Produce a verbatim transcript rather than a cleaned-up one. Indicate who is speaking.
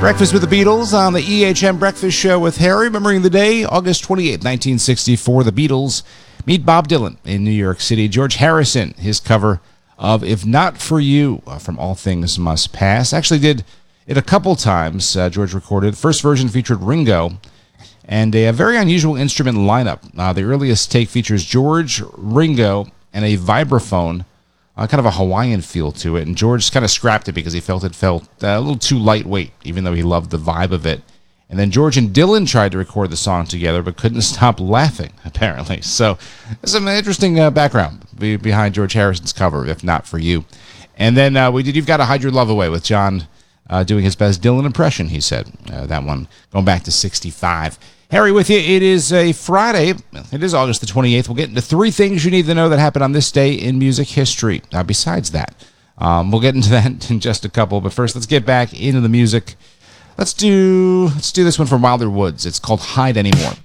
Speaker 1: Breakfast with the Beatles on the E H M Breakfast Show with Harry. Remembering the day, August twenty-eighth, nineteen sixty-four, the Beatles meet Bob Dylan in New York City. George Harrison, his cover of If Not For You uh, from All Things Must Pass. Actually did it a couple times, uh, George recorded. The first version featured Ringo and a, a very unusual instrument lineup. Uh, the earliest take features George, Ringo, and a vibraphone. Uh, kind of a Hawaiian feel to it, and George kind of scrapped it because he felt it felt uh, a little too lightweight, even though he loved the vibe of it. And then George and Dylan tried to record the song together, but couldn't stop laughing, apparently. So there's some interesting uh, background be- behind George Harrison's cover, If Not For You. And then uh, we did You've Got to Hide Your Love Away with John uh, doing his best Dylan impression, he said. Uh, that one going back to sixty-five. Harry with you. It is a Friday. It is August the twenty-eighth. We'll get into three things you need to know that happened on this day in music history. Now, besides that, um, we'll get into that in just a couple. But first, let's get back into the music. Let's do let's do this one from Wilder Woods. It's called Hide Anymore.